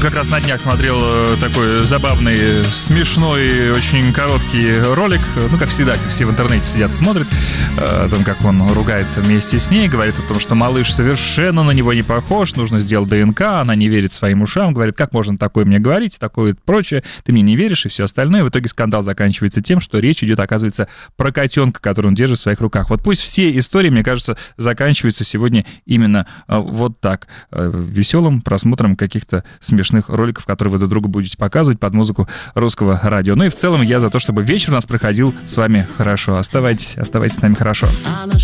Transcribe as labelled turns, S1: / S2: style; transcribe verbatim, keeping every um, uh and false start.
S1: как раз на днях смотрел такой забавный, смешной, очень короткий ролик. Ну, как всегда, как все в интернете сидят, смотрят о том, как он ругается вместе с ней, говорит о том, что малыш совершенно на него не похож, нужно сделать ДНК, она не верит своим ушам, говорит, как можно такое мне говорить, такое и прочее, ты мне не веришь и все остальное. В итоге скандал заканчивается тем, что речь идет, оказывается, про котенка, который он держит в своих руках. Вот пусть все истории, мне кажется, заканчиваются сегодня именно вот так, веселым просмотром каких-то смешных роликов, которые вы друг другу будете показывать под музыку русского радио. Ну и в целом я за то, чтобы вечер у нас проходил с вами хорошо. Оставайтесь, оставайтесь с нами хорошо.